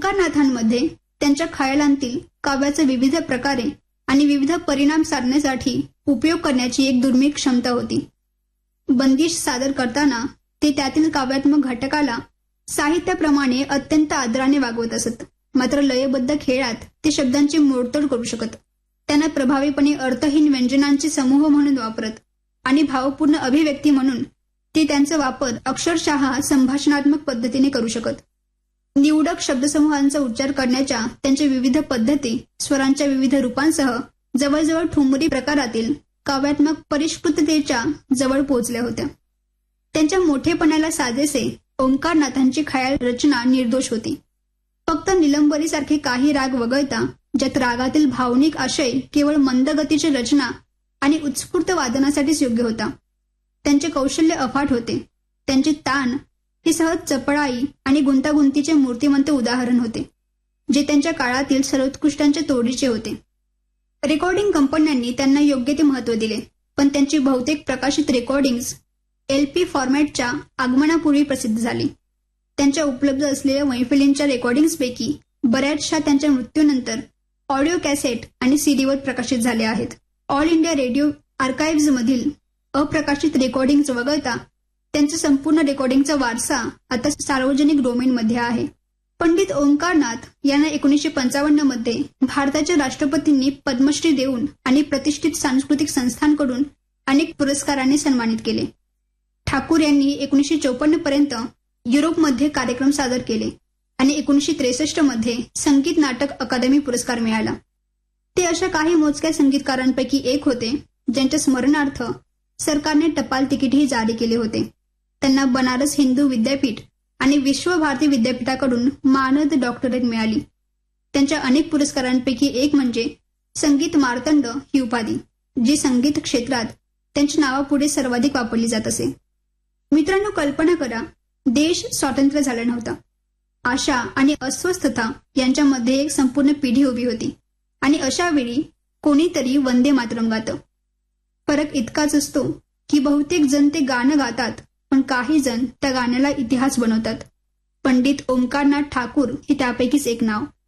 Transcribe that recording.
ओंकारनाथांमध्ये त्यांच्या खयालांतील काव्याचे विविध प्रकारे आणि विविध परिणाम साधण्यासाठी उपयोग करण्याची एक दुर्मिळ क्षमता होती. बंदिश सादर करताना ते त्यातील काव्यात्मक घटकाला साहित्याप्रमाणे अत्यंत आदराने वागवत असत. मात्र लयबद्ध खेळात ते शब्दांची मोडतोड करू शकत. त्यांना प्रभावीपणे अर्थहीन व्यंजनांचे समूह म्हणून वापरत आणि भावपूर्ण अभिव्यक्ती म्हणून ते त्यांचा वापर अक्षरशः संभाषणात्मक पद्धतीने करू शकत. निवडक शब्दसमूहांचा उच्चार करण्याच्या त्यांच्या विविध पद्धती स्वरांच्या विविध रूपांसह जवळजवळ ठुमरी प्रकारातील काव्यात्मक परिष्कृततेच्या जवळ पोहोचल्या होत्या. त्यांच्या मोठेपणाला साजेसे ओंकारनाथांची खयाल रचना निर्दोष होती. फक्त निलंबरीसारखे काही राग वगळता ज्यात रागातील भावनिक आशय केवळ मंदगतीची रचना आणि उत्स्फूर्त वादनासाठीच योग्य होता. त्यांचे कौशल्य अफाट होते. त्यांचे तान हे सहज चपळाई आणि गुंतागुंतीचे मूर्तिमंत उदाहरण होते, जे त्यांच्या काळातील सर्वोत्कृष्टांच्या तोडीचे होते. रेकॉर्डिंग कंपन्यांनी त्यांना योग्य ते महत्त्व दिले, पण त्यांची बहुतेक प्रकाशित रेकॉर्डिंग्ज LP फॉर्मॅटच्या आगमनापूर्वी प्रसिद्ध झाली. त्यांच्या उपलब्ध असलेल्या मैफिलींच्या रेकॉर्डिंग्जपैकी बऱ्याचशा त्यांच्या मृत्यूनंतर ऑडिओ कॅसेट आणि सीडीवर प्रकाशित झाल्या आहेत. ऑल इंडिया रेडिओ आर्काइव्हजमधील अप्रकाशित रेकॉर्डिंग्ज वगळता त्यांचा संपूर्ण रेकॉर्डिंगचा वारसा आता सार्वजनिक डोमेनमध्ये आहे. पंडित ओंकारनाथ यांना 1955 मध्ये भारताच्या राष्ट्रपतींनी पद्मश्री देऊन आणि प्रतिष्ठित सांस्कृतिक संस्थांकडून अनेक पुरस्कारांनी सन्मानित केले. ठाकूर यांनी 1954 पर्यंत युरोपमध्ये कार्यक्रम सादर केले आणि 1963 मध्ये संगीत नाटक अकादमी पुरस्कार मिळाला. ते अशा काही मोजक्या संगीतकारांपैकी एक होते ज्यांच्या स्मरणार्थ सरकारने टपाल तिकीटही जारी केले होते. त्यांना बनारस हिंदू विद्यापीठ आणि विश्व भारती विद्यापीठाकडून मानद डॉक्टरेट मिळाली. त्यांच्या अनेक पुरस्कारांपैकी एक म्हणजे संगीत मार्तंड ही उपाधी, जी संगीत क्षेत्रात त्यांच्या नावापुढे सर्वाधिक वापरली जात असे. मित्रांनो, कल्पना करा, देश स्वातंत्र्य झाला नव्हता. आशा आणि अस्वस्थता यांच्यामध्ये एक संपूर्ण पिढी उभी होती आणि अशा वेळी कोणीतरी वंदे मातरम गातं. फरक इतकाच असतो की बहुतेक जण ते गाणं गातात, पण काही जण त्या गाण्याला इतिहास बनवतात. पंडित ओंकारनाथ ठाकूर हे त्यापैकीच एक नाव.